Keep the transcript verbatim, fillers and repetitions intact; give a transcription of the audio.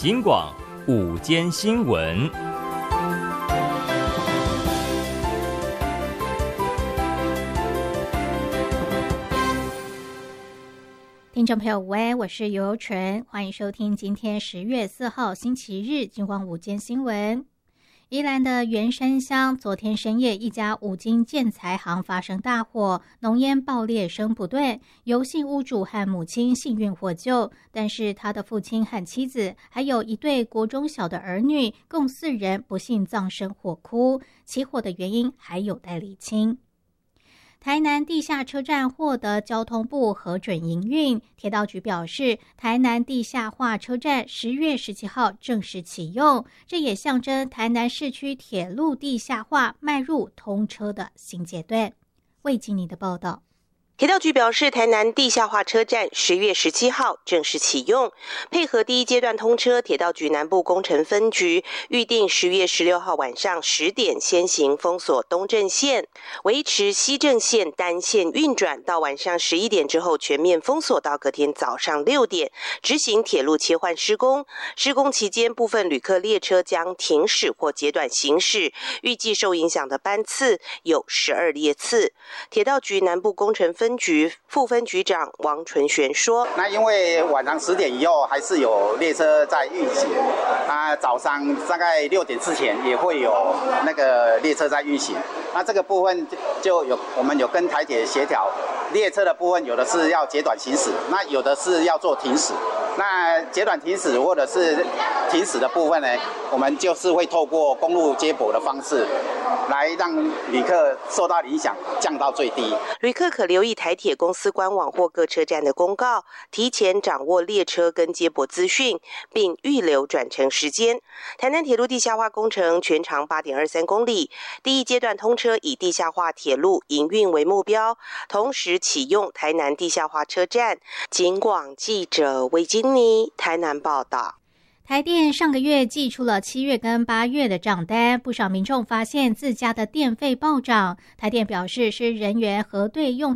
警广午间新闻。 听众朋友午安，我是尤尤纯，欢迎收听今天十月四号星期日警广午间新闻。宜兰的员山乡昨天深夜，一家五金建材行发生大火，浓烟爆裂声不断，由幸屋主和母亲幸运获救，但是他的父亲和妻子还有一对国中小的儿女共四人不幸葬身火窟，起火的原因还有待厘清。台南地下车站获得交通部核准营运，铁道局表示，台南地下化车站十月十七号正式启用，这也象征台南市区铁路地下化迈入通车的新阶段。魏经理的报道。 铁道局表示，台南地下化车站十月十七号正式启用，配合第一阶段通车，铁道局南部工程分局预定十月十六号晚上十点先行封锁东正线，维持西正线单线运转，到晚上十一点之后全面封锁到隔天早上六点，执行铁路切换施工。施工期间，部分旅客列车将停驶或截短行驶，预计受影响的班次有十二列次。铁道局南部工程分分局副分局长王纯玄说：“ 那因为晚上十点以后还是有列车在运行，啊，早上大概六点之前也会有那个列车在运行。那这个部分就有我们有跟台铁协调，列车的部分有的是要截短行驶，那有的是要做停驶。那截短停驶或者是停驶的部分呢，我们就是会透过公路接驳的方式，来让旅客受到影响降到最低。 旅客可留意台铁公司官网或各车站的公告，提前掌握列车跟接驳资讯，并预留转乘时间。台南铁路地下化工程全长 八点二三公里，第一阶段通车以地下化铁路营运为目标，同时启用台南地下化车站。警广记者魏金妮台南报道。 台电上个月寄出了七月跟八月的账单，不少民众发现自家的电费暴涨。台电表示是人员核对用